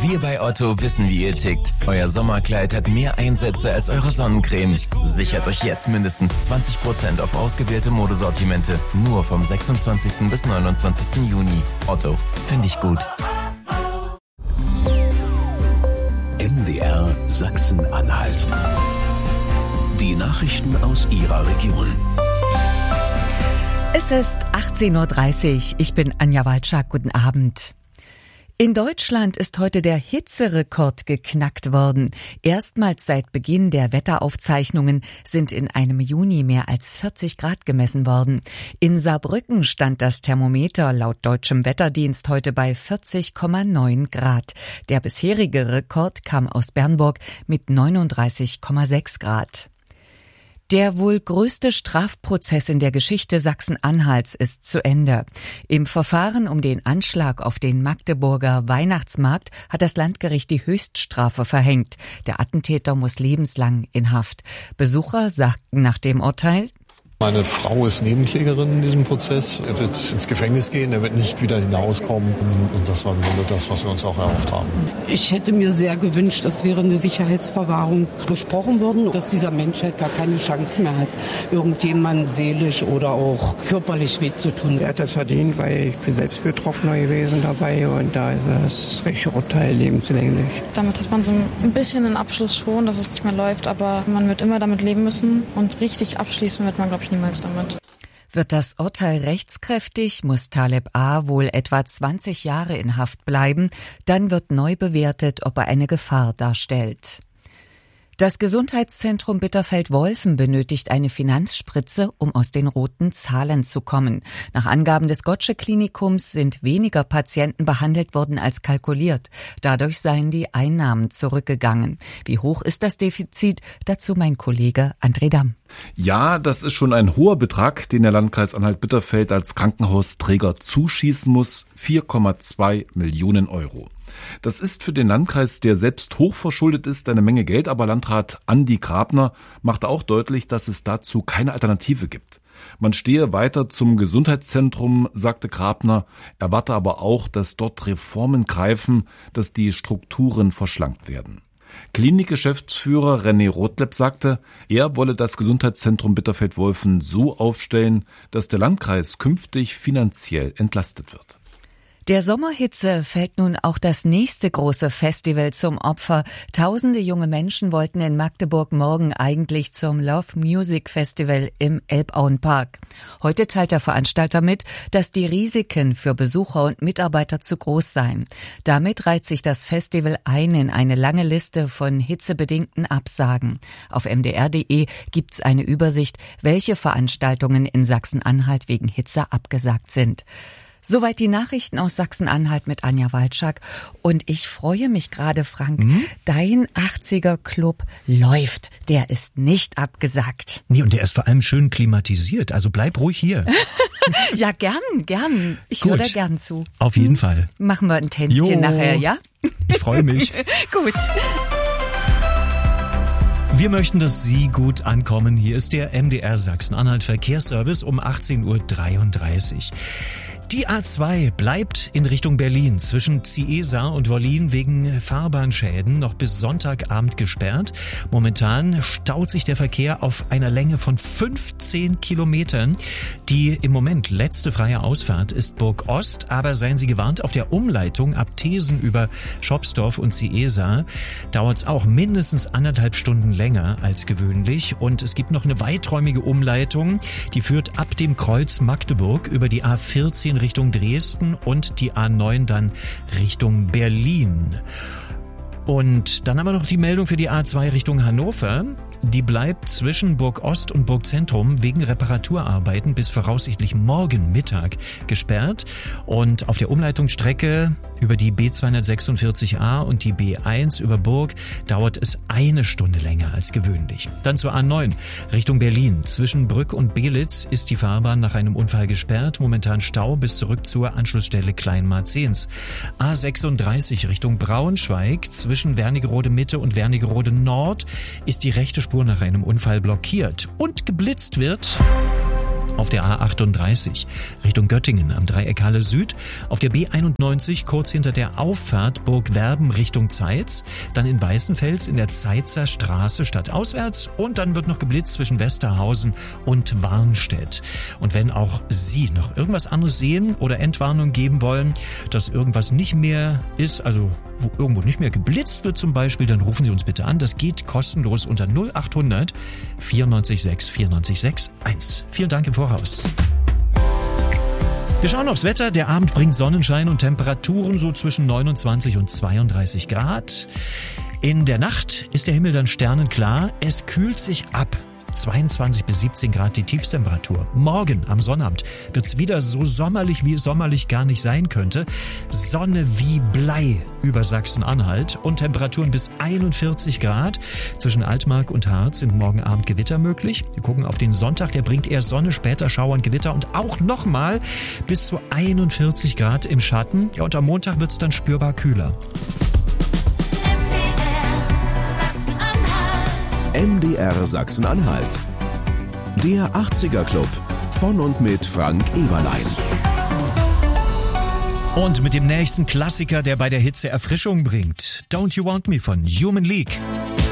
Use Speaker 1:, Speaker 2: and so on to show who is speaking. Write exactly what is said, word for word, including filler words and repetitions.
Speaker 1: Wir bei Otto wissen, wie ihr tickt. Euer Sommerkleid hat mehr Einsätze als eure Sonnencreme. Sichert euch jetzt mindestens zwanzig Prozent auf ausgewählte Modesortimente. Nur vom sechsundzwanzigsten bis neunundzwanzigsten Juni. Otto, finde ich gut.
Speaker 2: M D R Sachsen-Anhalt. Die Nachrichten aus Ihrer Region.
Speaker 3: Es ist achtzehn Uhr dreißig. Ich bin Anja Walczak. Guten Abend. In Deutschland ist heute der Hitzerekord geknackt worden. Erstmals seit Beginn der Wetteraufzeichnungen sind in einem Juni mehr als vierzig Grad gemessen worden. In Saarbrücken stand das Thermometer laut deutschem Wetterdienst heute bei vierzig Komma neun Grad. Der bisherige Rekord kam aus Bernburg mit neununddreißig Komma sechs Grad. Der wohl größte Strafprozess in der Geschichte Sachsen-Anhalts ist zu Ende. Im Verfahren um den Anschlag auf den Magdeburger Weihnachtsmarkt hat das Landgericht die Höchststrafe verhängt. Der Attentäter muss lebenslang in Haft. Besucher sagten nach dem Urteil:
Speaker 4: Meine Frau ist Nebenklägerin in diesem Prozess. Er wird ins Gefängnis gehen, er wird nicht wieder hinauskommen. Und das war im Grunde das, was wir uns auch erhofft haben.
Speaker 5: Ich hätte mir sehr gewünscht, dass während eine Sicherheitsverwahrung besprochen worden, dass dieser Mensch halt gar keine Chance mehr hat, irgendjemand seelisch oder auch körperlich weh zu tun.
Speaker 6: Er hat das verdient, weil ich bin selbst Betroffener gewesen dabei und da ist das richtige Urteil lebenslänglich.
Speaker 7: Damit hat man so ein bisschen einen Abschluss schon, dass es nicht mehr läuft, aber man wird immer damit leben müssen und richtig abschließen wird man, glaube ich, niemals damit.
Speaker 3: Wird das Urteil rechtskräftig, muss Taleb A. wohl etwa zwanzig Jahre in Haft bleiben. Dann wird neu bewertet, ob er eine Gefahr darstellt. Das Gesundheitszentrum Bitterfeld-Wolfen benötigt eine Finanzspritze, um aus den roten Zahlen zu kommen. Nach Angaben des Gotsche-Klinikums sind weniger Patienten behandelt worden als kalkuliert. Dadurch seien die Einnahmen zurückgegangen. Wie hoch ist das Defizit? Dazu mein Kollege André Damm.
Speaker 8: Ja, das ist schon ein hoher Betrag, den der Landkreis Anhalt-Bitterfeld als Krankenhausträger zuschießen muss. vier Komma zwei Millionen Euro. Das ist für den Landkreis, der selbst hochverschuldet ist, eine Menge Geld, aber Landrat Andi Grabner machte auch deutlich, dass es dazu keine Alternative gibt. Man stehe weiter zum Gesundheitszentrum, sagte Grabner, erwarte aber auch, dass dort Reformen greifen, dass die Strukturen verschlankt werden. Klinikgeschäftsführer René Rotleb sagte, er wolle das Gesundheitszentrum Bitterfeld-Wolfen so aufstellen, dass der Landkreis künftig finanziell entlastet wird.
Speaker 3: Der Sommerhitze fällt nun auch das nächste große Festival zum Opfer. Tausende junge Menschen wollten in Magdeburg morgen eigentlich zum Love Music Festival im Elbauenpark. Heute teilt der Veranstalter mit, dass die Risiken für Besucher und Mitarbeiter zu groß seien. Damit reiht sich das Festival ein in eine lange Liste von hitzebedingten Absagen. Auf m d r punkt d e gibt's eine Übersicht, welche Veranstaltungen in Sachsen-Anhalt wegen Hitze abgesagt sind. Soweit die Nachrichten aus Sachsen-Anhalt mit Anja Walczak. Und ich freue mich gerade, Frank, mhm. dein achtziger-Club läuft. Der ist nicht abgesagt.
Speaker 9: Nee, und der ist vor allem schön klimatisiert. Also bleib ruhig hier.
Speaker 3: Ja, gern, gern. Ich höre da gern zu.
Speaker 9: Auf jeden hm? Fall.
Speaker 3: Machen wir ein Tänzchen jo. nachher, ja?
Speaker 9: Ich freue mich.
Speaker 3: Gut.
Speaker 9: Wir möchten, dass Sie gut ankommen. Hier ist der M D R Sachsen-Anhalt Verkehrsservice um achtzehn Uhr dreiunddreißig. Die A zwei bleibt in Richtung Berlin zwischen Ziesa und Wollin wegen Fahrbahnschäden noch bis Sonntagabend gesperrt. Momentan staut sich der Verkehr auf einer Länge von fünfzehn Kilometern. Die im Moment letzte freie Ausfahrt ist Burg Ost, aber seien Sie gewarnt, auf der Umleitung ab Thesen über Schopsdorf und Ziesa dauert es auch mindestens anderthalb Stunden länger als gewöhnlich. Und es gibt noch eine weiträumige Umleitung, die führt ab dem Kreuz Magdeburg über die A vierzehn Richtung Dresden und die A neun dann Richtung Berlin. Und dann haben wir noch die Meldung für die A zwei Richtung Hannover. Die bleibt zwischen Burg Ost und Burg Zentrum wegen Reparaturarbeiten bis voraussichtlich morgen Mittag gesperrt. Und auf der Umleitungsstrecke über die B zweihundertsechsundvierzig A und die B eins über Burg dauert es eine Stunde länger als gewöhnlich. Dann zur A neun Richtung Berlin. Zwischen Brück und Belitz ist die Fahrbahn nach einem Unfall gesperrt. Momentan Stau bis zurück zur Anschlussstelle Kleinmarzens. A sechsunddreißig Richtung Braunschweig. Zwischen Wernigerode Mitte und Wernigerode Nord ist die rechte Spur nach einem Unfall blockiert. Und geblitzt wird auf der A achtunddreißig Richtung Göttingen am Dreieck Halle Süd, auf der B einundneunzig kurz hinter der Auffahrt Burg Werben Richtung Zeitz, dann in Weißenfels in der Zeitzer Straße stadtauswärts und dann wird noch geblitzt zwischen Westerhausen und Warnstedt. Und wenn auch Sie noch irgendwas anderes sehen oder Entwarnung geben wollen, dass irgendwas nicht mehr ist, also wo irgendwo nicht mehr geblitzt wird zum Beispiel, dann rufen Sie uns bitte an. Das geht kostenlos unter null achthundert vierundneunzig sechs vierundneunzig sechs eins. Vielen Dank im Voraus. Wir schauen aufs Wetter. Der Abend bringt Sonnenschein und Temperaturen so zwischen neunundzwanzig und zweiunddreißig Grad. In der Nacht ist der Himmel dann sternenklar. Es kühlt sich ab. zweiundzwanzig bis siebzehn Grad die Tiefstemperatur. Morgen am Sonnabend wird's wieder so sommerlich, wie es sommerlich gar nicht sein könnte. Sonne wie Blei über Sachsen-Anhalt und Temperaturen bis einundvierzig Grad. Zwischen Altmark und Harz sind morgen Abend Gewitter möglich. Wir gucken auf den Sonntag, der bringt eher Sonne, später Schauer und Gewitter und auch nochmal bis zu einundvierzig Grad im Schatten. Ja, und am Montag wird's dann spürbar kühler.
Speaker 2: M D R Sachsen-Anhalt. Der achtziger Club von und mit Frank Eberlein.
Speaker 9: Und mit dem nächsten Klassiker, der bei der Hitze Erfrischung bringt. Don't You Want Me von Human League.